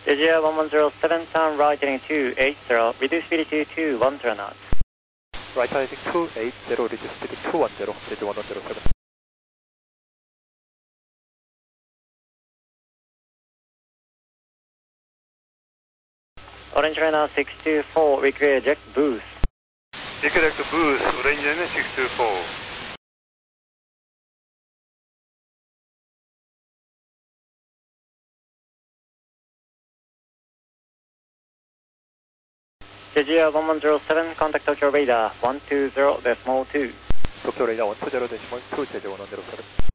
Jeju 1107, turn right heading 280, reduce speed to 210 knots. Right heading 280, reduce speed to 210, Jeju 1107. Orange Liner 624, require boost. Require boost, Orange Liner 624. Jeju 1107, contact Tokyo radar 120.2. Tokyo radar 120.2, Jeju 1107.